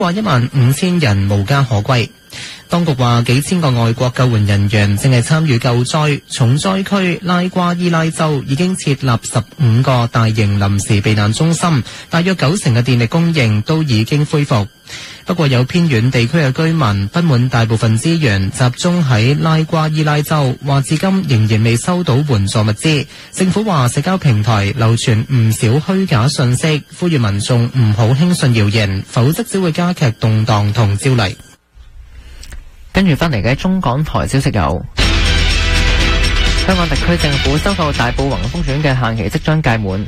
過15000人無家可歸。當局話幾千個外國救援人員正係參與救災，重災區拉瓜伊拉州已經設立15個大型臨時避難中心，大約90%嘅電力供應都已經恢復。不過有偏遠地區嘅居民不滿大部分資源集中喺拉瓜伊拉州，話至今仍然未收到援助物資。政府話社交平台流傳唔少虛假信息，呼籲民眾唔好輕信謠言，否則只會加劇動盪同焦慮。 跟住翻嚟嘅中港台消息有：香港特區政府收購大埔宏福苑嘅限期即將屆滿。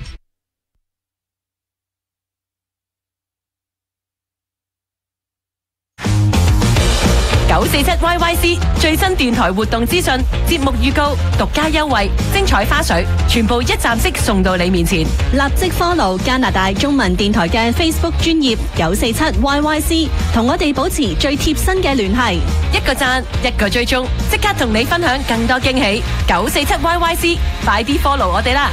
947YYC 最新電台活動資訊、節目預告、獨家優惠、精彩花絮，全部一站式送到你面前。 立即 follow 加拿大中文電台嘅 Facebook 專頁947YYC， 同我哋保持最貼身嘅聯繫。 一個讚，一個追蹤，即刻同你分享更多驚喜。947YYC， 快啲 follow 我哋啦！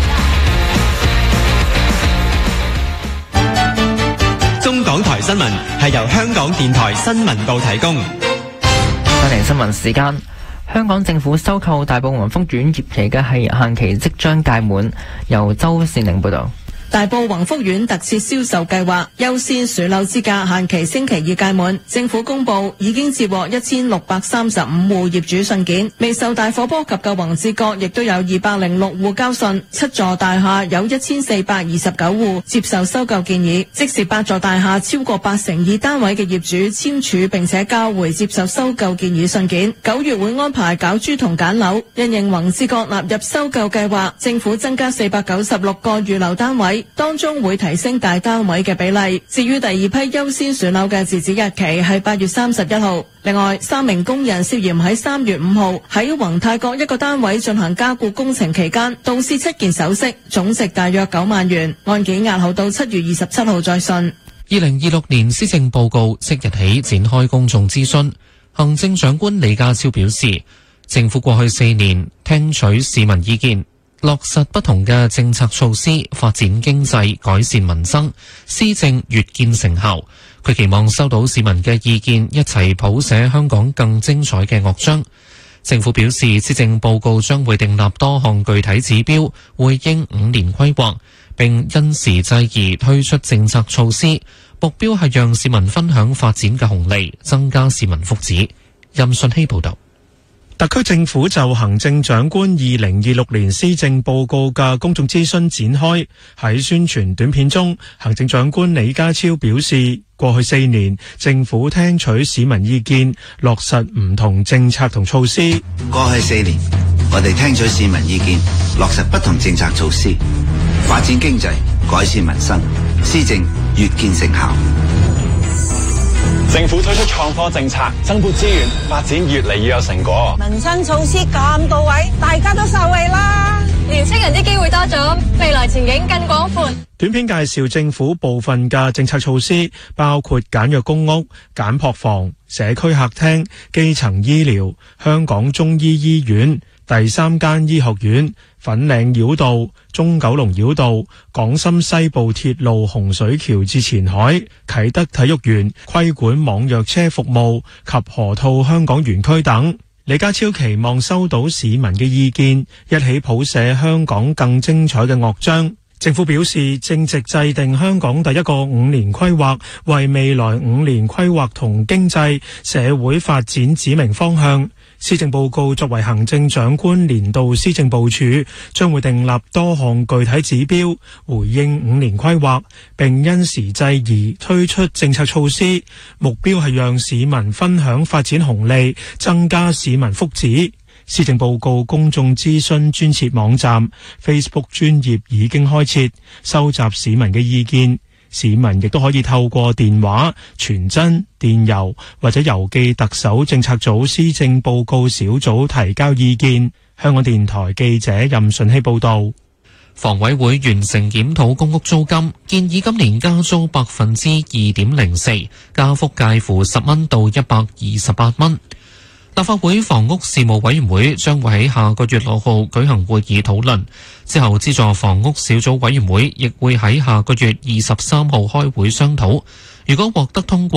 中港台新聞係由香港電台新聞部提供。 翻嚟新聞時間，香港政府收購大埔宏福苑業期嘅限期即將屆滿，由周善玲報道。 大埔宏福苑特設銷售計劃優先選樓資格限期星期二屆滿，政府公布已經接獲1635戶業主信件，未受大火波及嘅宏志閣亦都有206戶交信，7座大廈有1429戶接受收購建議，即是8座大廈超過82%單位嘅業主簽署並且交回接受收購建議信件。9月會安排攪珠同揀樓，因應宏志閣納入收購計劃，政府增加496個預留單位，當中會提升大單位嘅比例。至於第二批優先選樓嘅截止日期係8月31號。另外，3名工人涉嫌喺3月5號喺宏泰閣一個單位進行加固工程期間盜竊7件首飾，總值大約9萬元。案件押後到7月27號再訊。 2026年施政報告即日起展開公眾諮詢。行政長官李家超表示，政府過去4年聽取市民意見，落實不同嘅政策措施，發展經濟，改善民生，施政越見成效。佢期望收到市民嘅意見，一齊譜寫香港更精彩嘅樂章。政府表示，施政報告將會訂立多項具體指標，回應5年規劃，並因時制宜推出政策措施，目標係讓市民分享發展嘅紅利，增加市民福祉。任信希報導。 特區政府就行政長官2026年施政報告嘅公眾諮詢展開。喺宣傳短片中，行政長官李家超表示，過去4年政府聽取市民意見，落實唔同政策同措施。 過去4年，我哋聽取市民意見，落實不同政策措施，發展經濟，改善民生，施政越見成效。 政府推出創科政策，增撥資源，發展越嚟越有成果。 民生措施咁到位，大家都受惠啦。年輕人啲機會多咗，未來前景更廣闊。 短片介紹政府部分嘅政策措施，包括簡約公屋、簡樸房、社區客廳、基層醫療、香港中醫醫院、第3間醫學院、粉嶺繞道、中九龍繞道、港深西部鐵路洪水橋至前海、啟德體育園、規管網約車服務及河套香港園區等。李家超期望收到市民嘅意見，一起譜寫香港更精彩嘅樂章。政府表示，正值制定香港第一個5年規劃，為未來5年規劃同經濟社會發展指明方向。施政報告作為行政長官年度施政部署，將會訂立多項具體指標，回應5年規劃，並因時制宜推出政策措施，目標係讓市民分享發展紅利，增加市民福祉。施政報告公眾諮詢專設網站 Facebook 專頁已經開設，收集市民嘅意見。市民亦都可以透過電話、傳真、電郵或者郵寄特首政策組施政報告小組提交意見。香港電台記者任順希報導。 房委會完成檢討公屋租金，建議今年加租2.04%，加幅介乎10蚊到128蚊。立法會房屋事務委員會將會喺下個月6號舉行會議討論，之後資助房屋小組委員會亦會喺下個月23號開會商討。 如果獲得通過，